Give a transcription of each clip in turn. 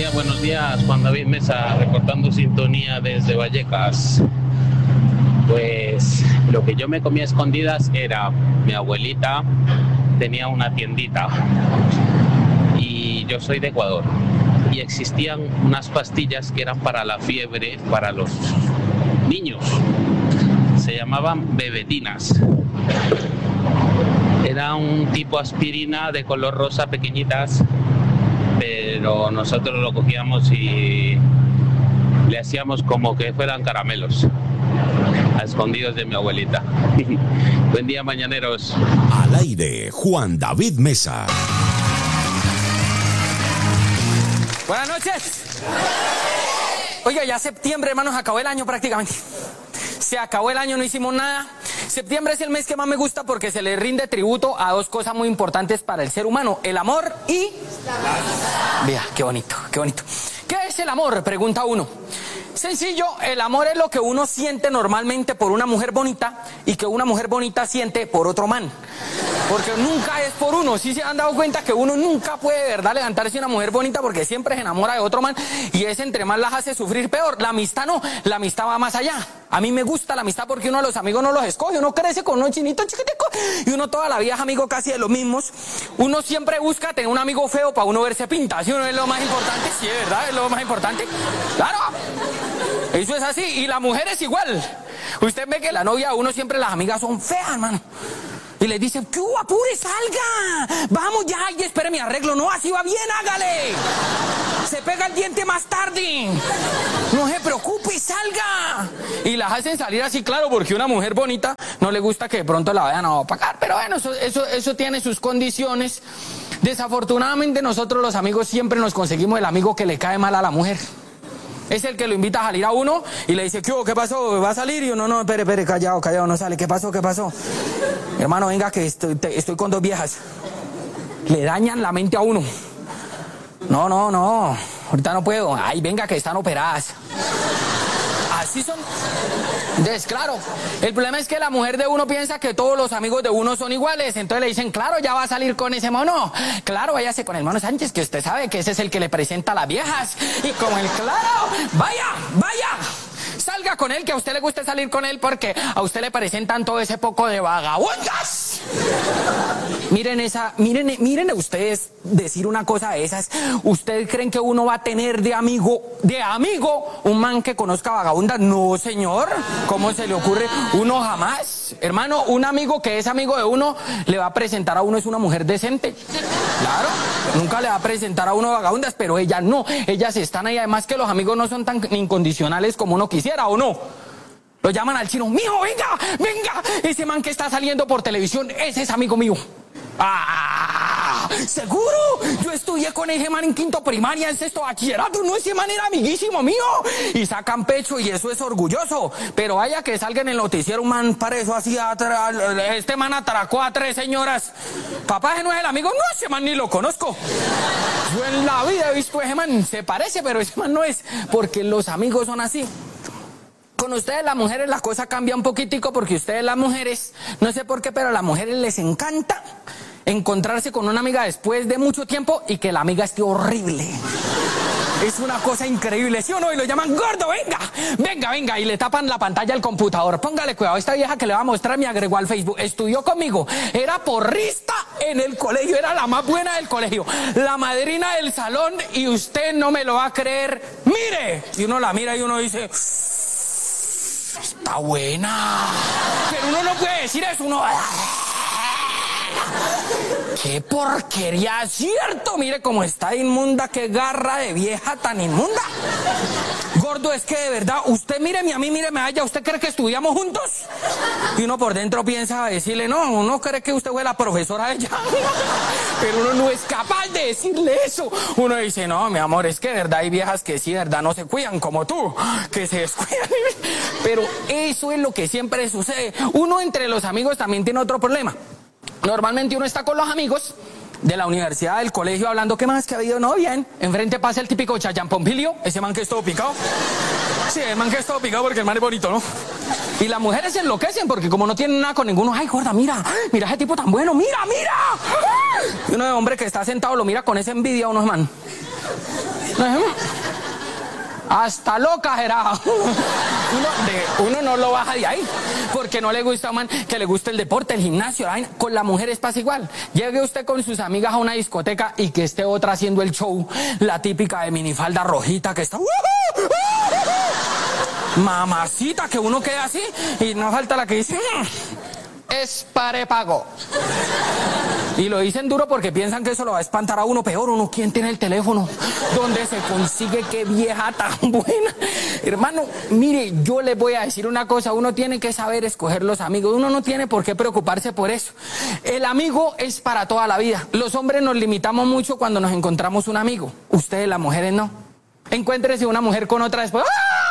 buenos días, Juan David Mesa, reportando sintonía desde Vallecas. Pues lo que yo me comía a escondidas era, mi abuelita tenía una tiendita y yo soy de Ecuador y existían unas pastillas que eran para la fiebre, para los niños, se llamaban bebedinas. Era un tipo aspirina de color rosa, pequeñitas, pero nosotros lo cogíamos y le hacíamos como que fueran caramelos, a escondidos de mi abuelita. Buen día, mañaneros. Al aire, Juan David Mesa. Buenas noches. Oiga, ya septiembre, hermanos, acabó el año prácticamente. Se acabó el año, no hicimos nada. Septiembre es el mes que más me gusta porque se le rinde tributo a dos cosas muy importantes para el ser humano: el amor y... Vea, qué bonito, qué bonito. ¿Qué es el amor?, pregunta uno. Sencillo, el amor es lo que uno siente normalmente por una mujer bonita y que una mujer bonita siente por otro man. Porque nunca es por uno. ¿Sí se han dado cuenta que uno nunca puede, de verdad, levantarse una mujer bonita porque siempre se enamora de otro man? Y es entre más las hace sufrir peor. La amistad no, la amistad va más allá. A mí me gusta la amistad porque uno a los amigos no los escoge. Uno crece con unos chinitos chiquiticos y uno toda la vida es amigo casi de los mismos. Uno siempre busca tener un amigo feo para uno verse pinta. ¿Sí? Uno es lo más importante. Sí, de verdad, es lo más importante. ¡Claro! Eso es así. Y la mujer es igual. Usted ve que la novia, uno siempre, las amigas son feas, hermano. Y le dicen, ¿qué hubo? Apure, salga. Vamos ya, y espere mi arreglo. No, así va bien, hágale. Se pega el diente más tarde. No se preocupe, salga. Y las hacen salir así, claro, porque una mujer bonita no le gusta que de pronto la vayan a pagar. Pero bueno, eso tiene sus condiciones. Desafortunadamente nosotros los amigos siempre nos conseguimos el amigo que le cae mal a la mujer. Es el que lo invita a salir a uno y le dice, ¿qué hubo? ¿Qué pasó? ¿Va a salir? Y uno, no, espere, callado, no sale. ¿Qué pasó? Hermano, venga, que estoy con dos viejas. Le dañan la mente a uno. No, ahorita no puedo. Ay, venga, que están operadas. Así son. Entonces, claro, el problema es que la mujer de uno piensa que todos los amigos de uno son iguales. Entonces le dicen, claro, ya va a salir con ese mono. Claro, váyase con el mono Sánchez, que usted sabe que ese es el que le presenta a las viejas. Y con el claro, vaya. Salga con él, que a usted le gusta salir con él porque a usted le presentan todo ese poco de vagabundas. Miren ustedes decir una cosa de esas. ¿Ustedes creen que uno va a tener de amigo un man que conozca vagabundas? No, señor. ¿Cómo se le ocurre? Uno jamás. Hermano, un amigo que es amigo de uno le va a presentar a uno es una mujer decente. Claro. Nunca le va a presentar a uno vagabundas, pero ellas no. Ellas están ahí. Además que los amigos no son tan incondicionales como uno quisiera, ¿o no? Lo llaman al chino, mijo, venga, ese man que está saliendo por televisión, ese es amigo mío. ¡Ah! ¿Seguro? Yo estudié con ese man en quinto primaria, en sexto bachillerato. No, ese man era amiguísimo mío. Y sacan pecho y eso es orgulloso. Pero vaya que salga en el noticiero un man para eso así. Este man atracó a 3 señoras. Papá, ese no es el amigo. No, ese man ni lo conozco. Yo en la vida he visto a ese man. Se parece, pero ese man no es. Porque los amigos son así. Con ustedes las mujeres la cosa cambia un poquitico porque ustedes las mujeres, no sé por qué, pero a las mujeres les encanta encontrarse con una amiga después de mucho tiempo y que la amiga esté horrible. Es una cosa increíble, ¿sí o no? Y lo llaman gordo, venga, y le tapan la pantalla al computador. Póngale cuidado, esta vieja que le va a mostrar me agregó al Facebook. Estudió conmigo, era porrista en el colegio, era la más buena del colegio, la madrina del salón, y usted no me lo va a creer. ¡Mire! Y uno la mira y uno dice... Está buena. Pero uno no puede decir eso, uno... ¡Qué porquería! ¿Cierto? Mire cómo está inmunda, qué garra de vieja tan inmunda. Gordo, es que de verdad, usted míreme a mí, míreme a ella, ¿usted cree que estudiamos juntos? Y uno por dentro piensa decirle, no, uno cree que usted fue la profesora de ella. Pero uno no es capaz de decirle eso. Uno dice, no, mi amor, es que de verdad hay viejas que sí, de verdad no se cuidan como tú, que se descuidan. Pero eso es lo que siempre sucede. Uno entre los amigos también tiene otro problema. Normalmente uno está con los amigos de la universidad, del colegio, hablando, ¿qué más que ha habido? No, bien. Enfrente pasa el típico Chayan Pompilio, ese man que es todo picado. Sí, el man que es todo picado porque el man es bonito, ¿no? Y las mujeres se enloquecen porque como no tienen nada con ninguno, ay, gorda, mira ese tipo tan bueno, mira. Y uno de hombre que está sentado lo mira con esa envidia a unos man. Hasta loca era. Uno no lo baja de ahí, porque no le gusta a un man que le guste el deporte, el gimnasio, la vaina. Con la mujer pasa igual. Llegue usted con sus amigas a una discoteca y que esté otra haciendo el show, la típica de minifalda rojita que está... Mamacita, que uno queda así y no falta la que dice... es pago. Y lo dicen duro porque piensan que eso lo va a espantar a uno. Peor, uno, ¿quién tiene el teléfono? ¿Dónde se consigue? Qué vieja tan buena. Hermano, mire, yo les voy a decir una cosa. Uno tiene que saber escoger los amigos. Uno no tiene por qué preocuparse por eso. El amigo es para toda la vida. Los hombres nos limitamos mucho cuando nos encontramos un amigo. Ustedes, las mujeres, no. Encuéntrese una mujer con otra después.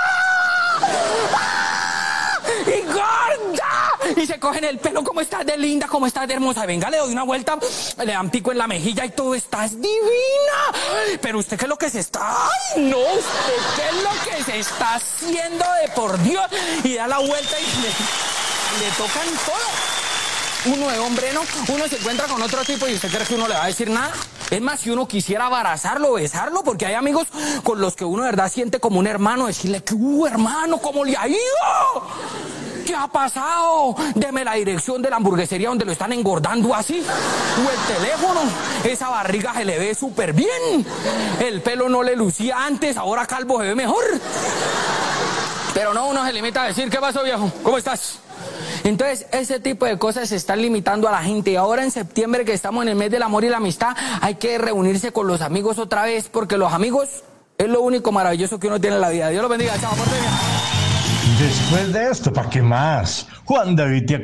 ¡Y gorda! Y se cogen el pelo, ¿cómo estás de linda? ¿Cómo estás de hermosa? Venga, le doy una vuelta, le dan pico en la mejilla y todo, estás divina. Pero usted, ¿qué es lo que se está...? ¡Ay, no! ¿Usted qué es lo que se está haciendo de por Dios? Y da la vuelta y le tocan todo. Uno de hombre, ¿no? Uno se encuentra con otro tipo y usted cree que uno le va a decir nada. Es más, si uno quisiera abrazarlo, besarlo, porque hay amigos con los que uno de verdad siente como un hermano, decirle que, hermano, ¿cómo le ha ido? ¿Qué ha pasado? Deme la dirección de la hamburguesería donde lo están engordando así. O el teléfono. Esa barriga se le ve súper bien. El pelo no le lucía antes, ahora calvo se ve mejor. Pero no, uno se limita a decir, ¿qué pasó, viejo? ¿Cómo estás? Entonces, ese tipo de cosas se están limitando a la gente. Y ahora en septiembre, que estamos en el mes del amor y la amistad, hay que reunirse con los amigos otra vez, porque los amigos es lo único maravilloso que uno tiene en la vida. Dios los bendiga, chao. Después de esto, ¿para qué más? Juan David te